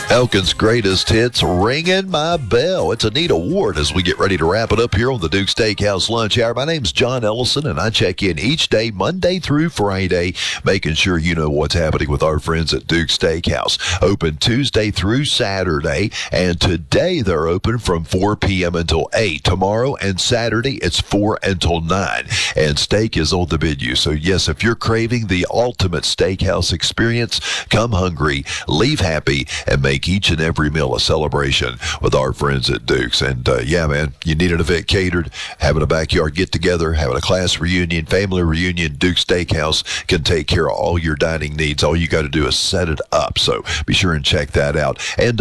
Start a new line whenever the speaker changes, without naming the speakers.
Elkin's greatest hits, ringing my bell. It's a neat award as we get ready to wrap it up here on the Duke Steakhouse Lunch Hour. My name's John Ellison, and I check in each day, Monday through Friday, making sure you know what's happening with our friends at Duke Steakhouse. Open Tuesday through Saturday, and today they're open from 4 p.m. until 8. Tomorrow and Saturday, it's 4 until 9. And steak is on the menu. So, yes, if you're craving the ultimate steakhouse experience, come hungry, leave happy, and make each and every meal a celebration with our friends at Duke's. And yeah, man, you need an event catered, having a backyard get-together, having a class reunion, family reunion, Duke's Steakhouse can take care of all your dining needs. All you got to do is set it up. So be sure and check that out. And